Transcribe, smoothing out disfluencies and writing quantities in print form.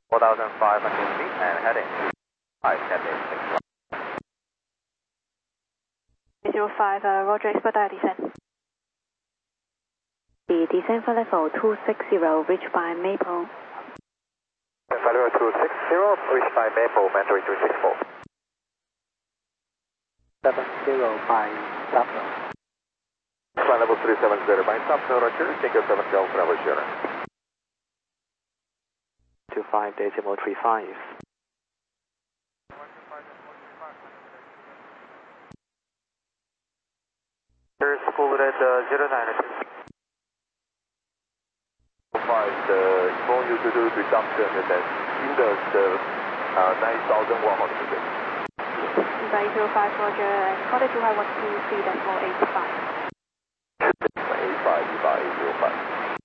4,500 feet and heading 5, 05, Roger, expect our descent. The descent for level 260, reached by Maple. level 260, reached by Maple, Mandarin 364. 70 by Subno. Flight level 370 by Subno, Roger, Tinker 7 Golf, Bravo Sierra. 25.35. There's full red 092. inform you to do reduction and then Indus 9,100. 805, Roger, and call it 2513.85.